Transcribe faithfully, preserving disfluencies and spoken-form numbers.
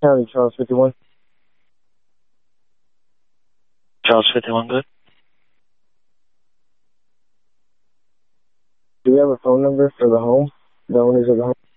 County, Charles fifty-one. Charles fifty-one, good. Do we have a phone number for the home? The owners of the home?